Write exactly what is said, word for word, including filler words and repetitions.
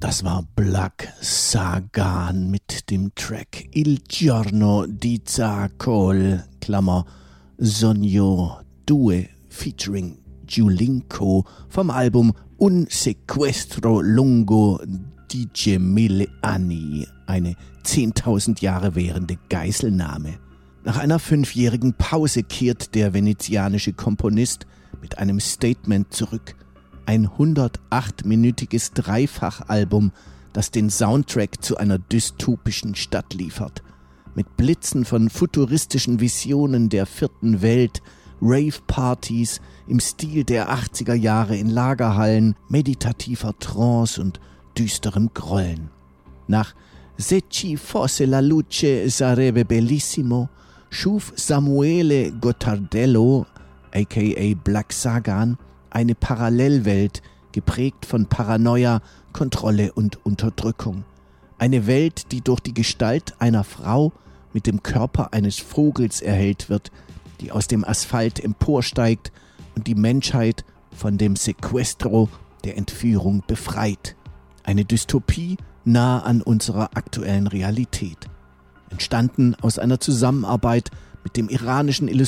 Das war Black Sagan mit dem Track Il Giorno di Zacol, Klammer, Sogno due featuring Giulinco vom Album Un sequestro lungo dieci mille anni, eine zehntausend Jahre währende Geiselnahme. Nach einer fünfjährigen Pause kehrt der venezianische Komponist mit einem Statement zurück. Ein hundertachtminütiges Dreifachalbum, das den Soundtrack zu einer dystopischen Stadt liefert. Mit Blitzen von futuristischen Visionen der vierten Welt, Rave-Partys im Stil der achtziger Jahre in Lagerhallen, meditativer Trance und düsterem Grollen. Nach Se ci fosse la luce sarebbe bellissimo schuf Samuele Gottardello, aka Black Sagan, eine Parallelwelt, geprägt von Paranoia, Kontrolle und Unterdrückung. Eine Welt, die durch die Gestalt einer Frau mit dem Körper eines Vogels erhellt wird, die aus dem Asphalt emporsteigt und die Menschheit von dem Sequestro, der Entführung, befreit. Eine Dystopie nah an unserer aktuellen Realität. Entstanden aus einer Zusammenarbeit mit dem iranischen Illustrator